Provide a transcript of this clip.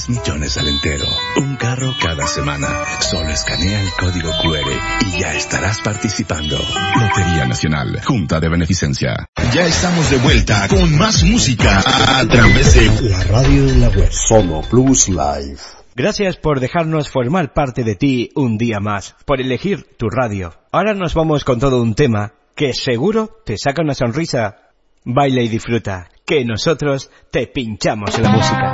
Millones al entero. Un carro cada semana. Solo escanea el código QR y ya estarás participando. Lotería Nacional. Junta de Beneficencia. Ya estamos de vuelta con más música a través de la radio en la web. Sono Plus Live. Gracias por dejarnos formar parte de ti un día más, por elegir tu radio. Ahora nos vamos con todo un tema que seguro te saca una sonrisa. Baila y disfruta, que nosotros te pinchamos la música.